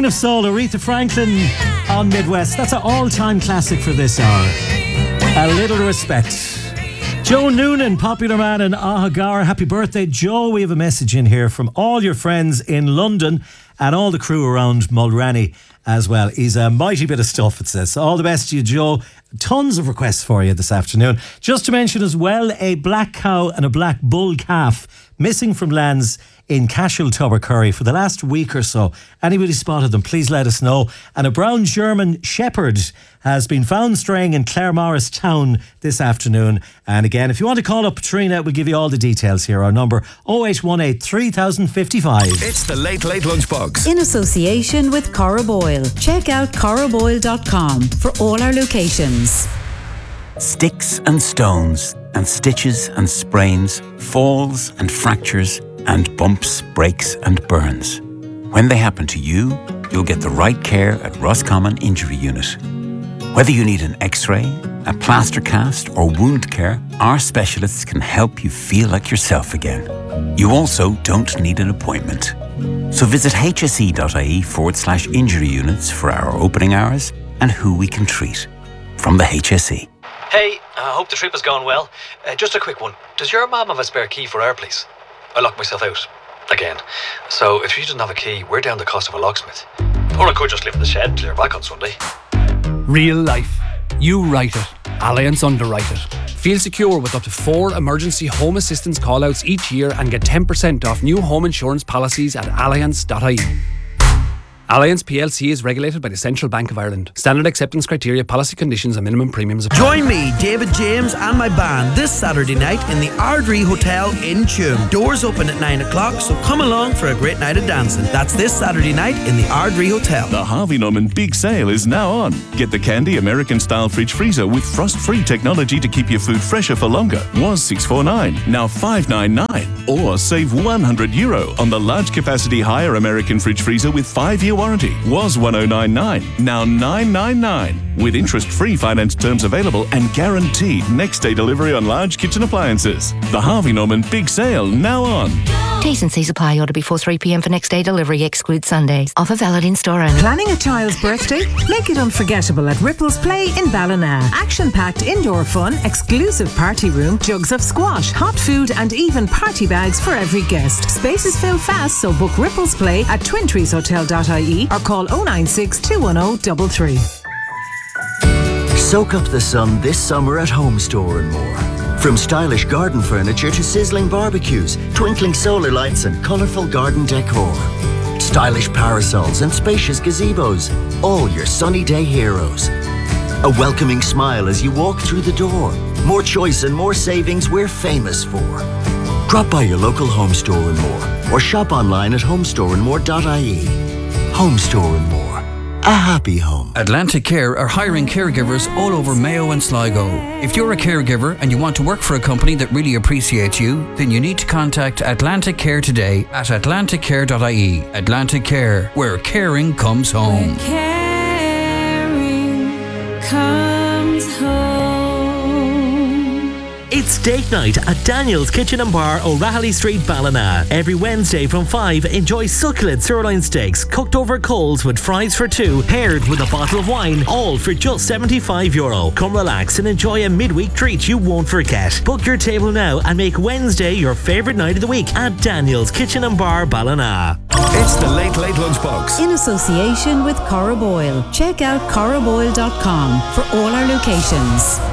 Queen of Soul, Aretha Franklin on Midwest. That's an all-time classic for this hour. A Little Respect. Joe Noonan, Popular Man in Ahagara. Happy birthday, Joe. We have a message in here from all your friends in London and all the crew around Mulranny as well. He's a mighty bit of stuff, it says. So all the best to you, Joe. Tons of requests for you this afternoon. Just to mention as well, a black cow and a black bull calf missing from lands in Cashel, Tubbercurry for the last week or so. Anybody spotted them, please let us know. And a brown German shepherd has been found straying in Claremorris town this afternoon. And again, if you want to call up Patrina, we'll give you all the details here. Our number 0818 3055. It's the Late Late Lunchbox. In association with Cora Boyle. Check out coraboyle.com for all our locations. Sticks and stones and stitches and sprains, falls and fractures and bumps, breaks and burns. When they happen to you, you'll get the right care at Roscommon Injury Unit. Whether you need an X-ray, a plaster cast or wound care, our specialists can help you feel like yourself again. You also don't need an appointment. So visit hse.ie/injury units for our opening hours and who we can treat. From the HSE. Hey, I hope the trip has gone well. Just a quick one. Does your mum have a spare key for our place? I locked myself out. Again. So if she doesn't have a key, we're down the cost of a locksmith. Or I could just live in the shed till you're back on Sunday. Real life. You write it. Allianz underwrite it. Feel secure with up to 4 emergency home assistance call-outs each year and get 10% off new home insurance policies at allianz.ie. Allianz PLC is regulated by the Central Bank of Ireland. Standard acceptance criteria, policy conditions and minimum premiums apply. Join me, David James and my band this Saturday night in the Ardrey Hotel in Tuam. Doors open at 9 o'clock, so come along for a great night of dancing. That's this Saturday night in the Ardrey Hotel. The Harvey Norman Big Sale is now on. Get the Candy American-style fridge freezer with frost-free technology to keep your food fresher for longer. Was $649, now $599. Or save €100 on the large-capacity higher American fridge freezer with 5-year warranty. Was $1099, now $999. With interest-free finance terms available and guaranteed next-day delivery on large kitchen appliances. The Harvey Norman Big Sale now on. T's and C's apply. Order before 3 p.m. for next day delivery. Exclude Sundays. Offer valid in store only. Planning a child's birthday? Make it unforgettable at Ripples Play in Ballina. Action-packed indoor fun, exclusive party room, jugs of squash, hot food and even party bags for every guest. Spaces fill fast, so book Ripples Play at twintreeshotel.ie or call 096 210 33. Soak up the sun this summer at Home Store and more. From stylish garden furniture to sizzling barbecues, twinkling solar lights and colourful garden decor. Stylish parasols and spacious gazebos, all your sunny day heroes. A welcoming smile as you walk through the door. More choice and more savings we're famous for. Drop by your local Home Store and more, or shop online at homestoreandmore.ie. Home Store and more. A happy home. Atlantic Care are hiring caregivers all over Mayo and Sligo. If you're a caregiver and you want to work for a company that really appreciates you, then you need to contact Atlantic Care today at atlanticcare.ie. Atlantic Care, where caring comes home. Caring comes home. It's date night at Daniel's Kitchen and Bar, O'Rahilly Street, Ballina. Every Wednesday from 5, enjoy succulent sirloin steaks cooked over coals with fries for 2, paired with a bottle of wine, all for just €75. Come relax and enjoy a midweek treat you won't forget. Book your table now and make Wednesday your favourite night of the week at Daniel's Kitchen and Bar, Ballina. It's the Late Late Lunchbox. In association with Cora Boyle. Check out coraboyle.com for all our locations.